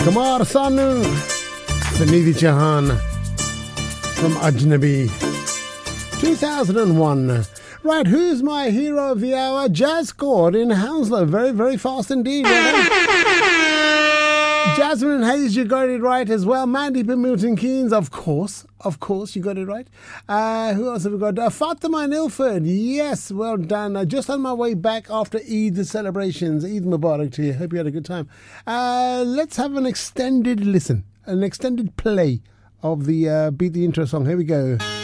Kumar Sanu, Sunidhi Chauhan from Ajnabi, 2001. Right, who's my hero of the hour? Jazz Chord in Hounslow. Very, very fast indeed. Jasmine Hayes, you got it right as well. Mandy from Milton Keynes, of course, you got it right. Who else have we got? Fatima in Ilford, yes, well done. Just on my way back after Eid celebrations. Eid Mubarak to you. Hope you had a good time. Let's have an extended listen, an extended play of the Beat the Intro song. Here we go.